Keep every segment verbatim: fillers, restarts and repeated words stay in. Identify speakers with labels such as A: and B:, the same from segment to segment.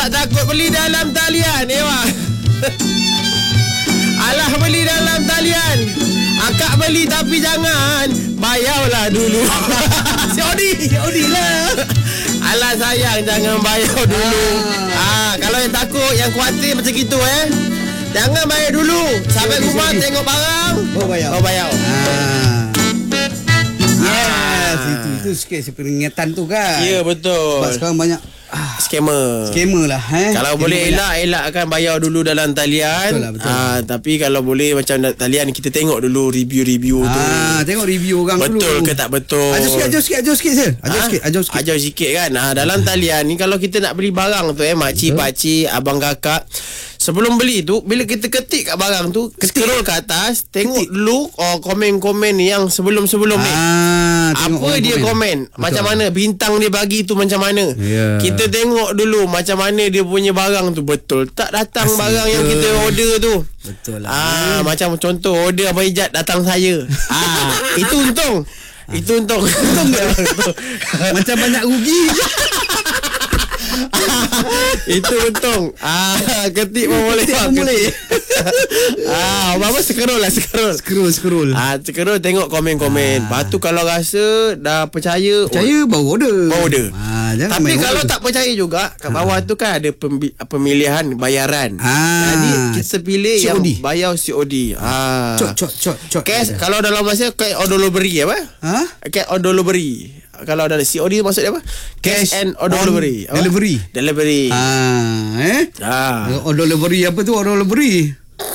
A: tak takut beli dalam talian, Ewa. Alah, beli dalam talian. Akak beli tapi jangan bayarlah dulu.
B: C O D, C O D lah.
A: Alah sayang, jangan bayar dulu. Ah, kalau yang takut, yang khawatir macam gitu eh, jangan bayar dulu. Sampai rumah tengok barang,
B: baru bayar.
A: Baru bayar.
B: Ah. Yes, ah. itu itu sikit peringatan tu kan.
A: Ya, betul.
B: Sebab sekarang banyak
A: ah, scammer.
B: Scammer lah eh.
A: Kalau scammer boleh elak, elak akan bayar dulu dalam talian.
B: Betul lah, betul.
A: Ah, tapi kalau boleh macam talian, kita tengok dulu review-review ah, tu.
B: Ah, tengok review orang
A: betul
B: dulu.
A: Betul ke tak betul.
B: Ajar sikit, ajar sikit, ajar sikit sir. Ajar
A: ah?
B: sikit, ajar sikit.
A: Ajar sikit kan. Ah, dalam talian ni kalau kita nak beli barang tu eh, makcik, pakcik, abang kakak, sebelum beli tu, bila kita ketik kat barang tu, scroll ke atas, tengok ketik dulu oh, komen-komen yang sebelum-sebelum ni.
B: Ah,
A: apa dia komen, komen. Macam mana bintang dia bagi tu, macam mana
B: yeah.
A: Kita tengok dulu macam mana dia punya barang tu, betul tak datang asli barang yang kita order tu.
B: Betul lah.
A: Ah, macam contoh order Abang Ijat datang saya. Ah, itu untung. Itu untung. Untung tak?
B: Macam banyak rugi.
A: Itu untung. Ah, ketik pun boleh.
B: Ketik pun boleh.
A: Ah, apa scroll lah, scroll.
B: Scroll, scroll.
A: Ah, scroll tengok komen-komen. Lepas tu kalau rasa dah percaya,
B: percaya oh, baru order.
A: Baru order.
B: Ah,
A: tapi kalau order tak percaya juga, kat bawah ah. tu kan ada pemilihan bayaran. Ah. Jadi kita pilih C O D. Yang bayar C O D. Ah.
B: Cok, cok, cok, cok.
A: Cash kalau dalam bahasa cash on delivery apa? Ha? Cash on delivery. Kalau ada C O D maksudnya apa? Cash, Cash and on delivery.
B: On delivery.
A: Delivery.
B: Ah, eh? Ah. On delivery apa tu? On delivery.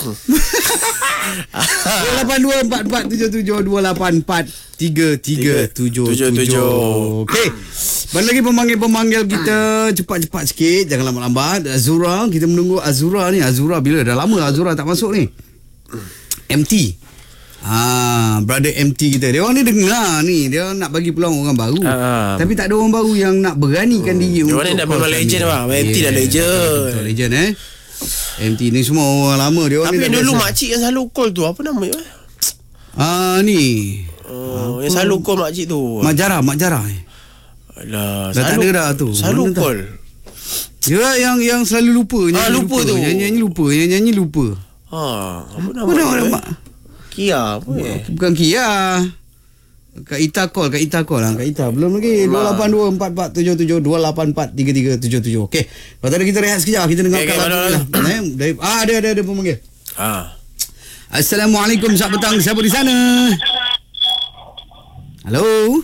B: dua lapan dua empat empat tujuh tujuh dua lapan empat tiga tiga tujuh tujuh. Okey. Balik lagi pemanggil-pemanggil kita, cepat-cepat sikit, jangan lambat-lambat. Azura, kita menunggu Azura ni. Azura bila dah lama Azura tak masuk ni. M T. Ah, brother M T kita. Dia orang ni dengar ni, dia nak bagi peluang orang baru. Ah. Tapi tak ada orang baru yang nak beranikan hmm. diri. Dia
A: orang ni dah memang legend bang. M T yeah. dah legend.
B: Betul, legend eh. M T ni semua orang lama dia orang.
A: Tapi
B: ni
A: dulu makcik yang selalu call tu, apa nama dia?
B: Ah ni.
A: Oh, yang selalu call makcik tu.
B: Mak Jarah, Mak Jarah.
A: Alah,
B: dah tak ada dah tu.
A: Selalu call.
B: Dia yang yang selalu lupa,
A: ah, lupa, lupa tu.
B: Nyanyi lupa, yang nyanyi lupa.
A: Ha, apa nama dia? Mak Kia apa eh?
B: Bukan Kia. Kak Ita call, Kak Ita call lah. Kak Ita belum lagi. dua lapan dua empat empat tujuh tujuh dua lapan empat tiga tiga tujuh tujuh. Okey. Lepas tadi kita rehat sekejap, kita dengar okay, lagu lah. Dari ah ada ada ada pemanggil. Ah. Assalamualaikum, selamat petang. Siapa di sana? Halo.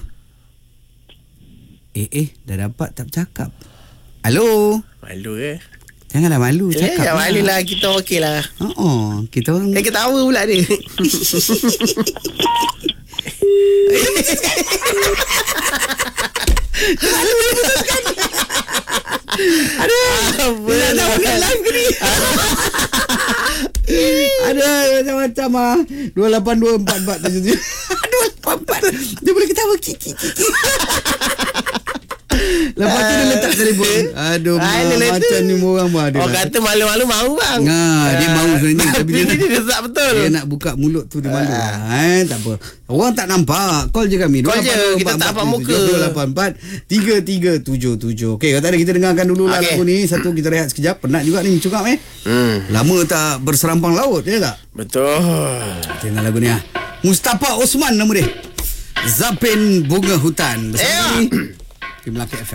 B: Eh eh dah dapat tak bercakap. Halo.
A: Malu eh.
B: Janganlah malu,
A: eh,
B: cakap.
A: Jangan malu lah, kita okey lah.
B: Oh, oh, kita orang
A: eh, ketawa pula dia.
B: Malu dia putuskan. Aduh, apa nak tahu nak live ke ni? Ada macam-macam ah. dua lapan dua empat empat tujuh tujuh. dua lapan empat. Dia boleh ketawa kiki kiki. Lepas tu dia letak telefon. Aduh,
A: Ay,
B: macam ni orang mah dia.
A: Oh, kata malu-malu mahu bang.
B: Nah, dia mahu sebenarnya tapi dia,
A: dia, dia tak betul.
B: Dia nak buka mulut tu dia malu. Ah, tak apa. Orang tak nampak. Call je kami.
A: Call je, kita tak nampak muka.
B: dua lapan empat tiga tiga tujuh tujuh. Okey, kata kita dengarkan dulu lah lagu ni. Satu kita rehat sekejap. Penat juga ni cakap eh. Hmm. Lama tak berserampang laut, ya tak?
A: Betul.
B: Tengok lagu ni ah. Mustafa Osman nama dia. Zapin Bunga Hutan. Bersama ni di Melaka F M.